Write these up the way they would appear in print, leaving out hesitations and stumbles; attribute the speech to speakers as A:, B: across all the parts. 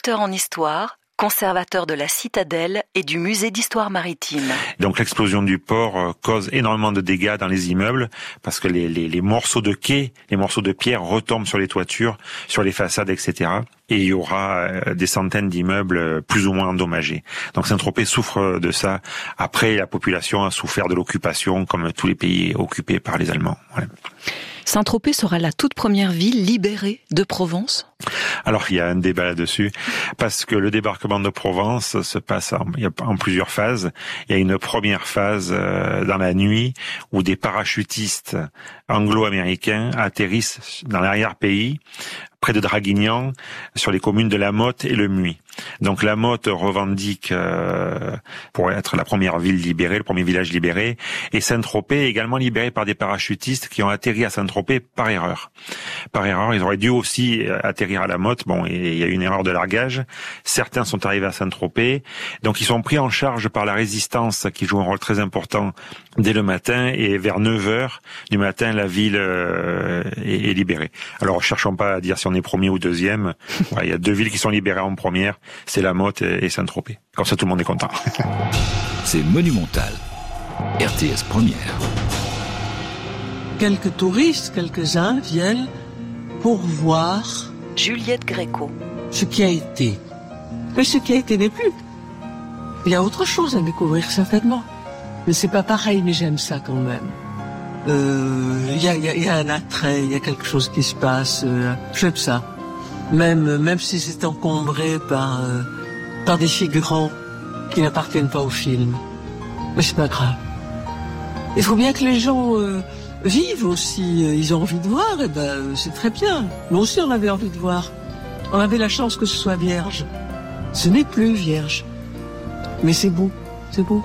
A: docteur en histoire, conservateur de la Citadelle et du musée d'histoire maritime.
B: Donc l'explosion du port cause énormément de dégâts dans les immeubles parce que les morceaux de quai, les morceaux de pierre retombent sur les toitures, sur les façades, etc. Et il y aura des centaines d'immeubles plus ou moins endommagés. Donc Saint-Tropez souffre de ça. Après, la population a souffert de l'occupation comme tous les pays occupés par les Allemands. Ouais.
A: Saint-Tropez sera la toute première ville libérée de Provence ?
B: Alors, il y a un débat là-dessus, parce que le débarquement de Provence se passe en plusieurs phases. Il y a une première phase dans la nuit où des parachutistes anglo-américains atterrissent dans l'arrière-pays, près de Draguignan, sur les communes de La Motte et Le Muy. Donc La Motte revendique pour être la première ville libérée, le premier village libéré, et Saint-Tropez est également libéré par des parachutistes qui ont atterri à Saint-Tropez par erreur. Par erreur, ils auraient dû aussi atterrir à La Motte, bon, et il y a eu une erreur de largage. Certains sont arrivés à Saint-Tropez, donc ils sont pris en charge par la résistance qui joue un rôle très important dès le matin, et vers 9h du matin, la ville est libérée. Alors, cherchons pas à dire si on est premier ou deuxième. Ouais, il y a deux villes qui sont libérées en première, c'est La Motte et Saint-Tropez. Comme ça, tout le monde est content.
C: C'est Monumental, RTS Première.
D: Quelques touristes, quelques-uns viennent pour voir
A: Juliette Gréco.
D: ce qui a été. Mais ce qui a été n'est plus. Il y a autre chose à découvrir, certainement. Mais c'est pas pareil, mais j'aime ça quand même. Il y a un attrait, il y a quelque chose qui se passe. J'aime ça. Même si c'est encombré par des figurants qui n'appartiennent pas au film. Mais c'est pas grave. Il faut bien que les gens vivent aussi. Ils ont envie de voir, et c'est très bien. Nous aussi, on avait envie de voir. On avait la chance que ce soit vierge. Ce n'est plus vierge. Mais c'est beau, c'est beau.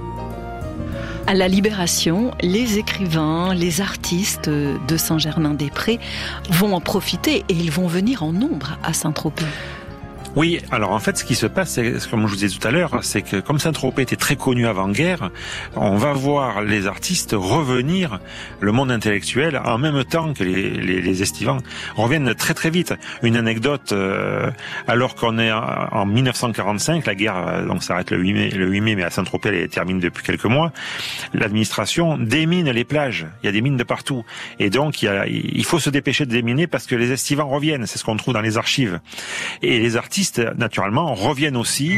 A: À la Libération, les écrivains, les artistes de Saint-Germain-des-Prés vont en profiter et ils vont venir en nombre à Saint-Tropez.
B: Oui, alors en fait, ce qui se passe, c'est, comme je vous disais tout à l'heure, c'est que comme Saint-Tropez était très connu avant-guerre, on va voir les artistes revenir, le monde intellectuel, en même temps que les estivants, reviennent très très vite. Une anecdote, alors qu'on est en 1945, la guerre donc s'arrête le 8 mai, mais à Saint-Tropez, elle termine depuis quelques mois, l'administration démine les plages. Il y a des mines de partout. Et donc, il faut se dépêcher de déminer parce que les estivants reviennent. C'est ce qu'on trouve dans les archives. Et les artistes, naturellement, reviennent aussi.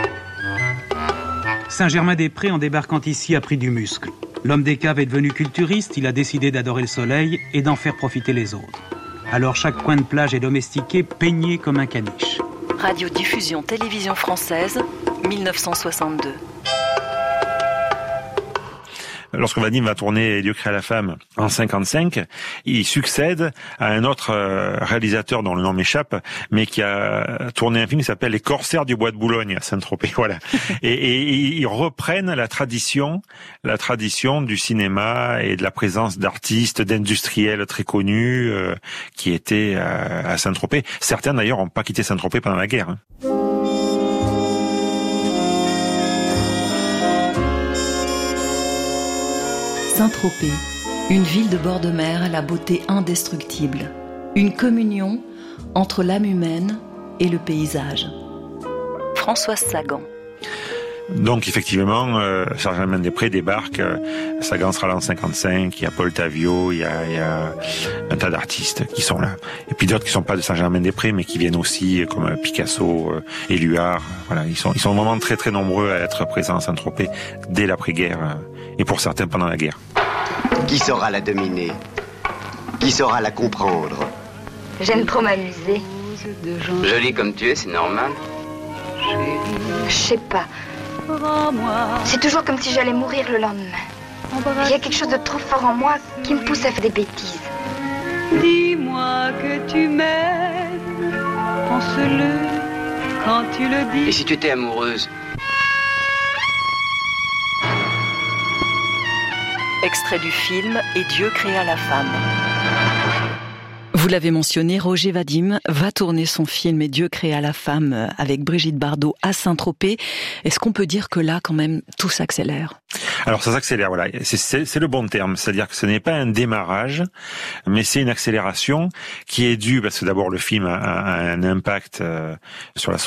E: Saint-Germain-des-Prés, en débarquant ici, a pris du muscle. L'homme des caves est devenu culturiste, il a décidé d'adorer le soleil et d'en faire profiter les autres. Alors chaque coin de plage est domestiqué, peigné comme un caniche.
A: Radiodiffusion Télévision Française, 1962.
B: Lorsque Vadim va tourner Dieu créa la femme en 55, il succède à un autre réalisateur dont le nom m'échappe, mais qui a tourné un film qui s'appelle Les Corsaires du Bois de Boulogne à Saint-Tropez, voilà. Et ils reprennent la tradition du cinéma et de la présence d'artistes, d'industriels très connus qui étaient à Saint-Tropez. Certains d'ailleurs n'ont pas quitté Saint-Tropez pendant la guerre.
A: Saint-Tropez, une ville de bord de mer à la beauté indestructible. Une communion entre l'âme humaine et le paysage. Françoise Sagan.
B: Donc effectivement, Saint-Germain-des-Prés débarque, Sagan sera là en 55, il y a Paul Taviot, il y a un tas d'artistes qui sont là. Et puis d'autres qui sont pas de Saint-Germain-des-Prés, mais qui viennent aussi, comme Picasso, Éluard. Voilà, ils sont vraiment très très nombreux à être présents à Saint-Tropez dès l'après-guerre, et pour certains pendant la guerre.
F: Qui saura la dominer? Qui saura la comprendre?
G: J'aime trop m'amuser.
F: Jolie comme tu es, c'est normal.
G: Je sais pas. C'est toujours comme si j'allais mourir le lendemain. Il y a quelque chose de trop fort en moi qui me pousse à faire des bêtises.
H: Dis-moi que tu m'aimes, pense-le quand tu le dis.
F: Et si tu étais amoureuse?
A: Extrait du film Et Dieu créa la femme. Vous l'avez mentionné, Roger Vadim va tourner son film Et Dieu créa la femme avec Brigitte Bardot à Saint-Tropez. Est-ce qu'on peut dire que là, quand même, tout s'accélère ?
B: Alors ça s'accélère, voilà. C'est le bon terme. C'est-à-dire que ce n'est pas un démarrage, mais c'est une accélération qui est due, parce que d'abord le film a un impact sur la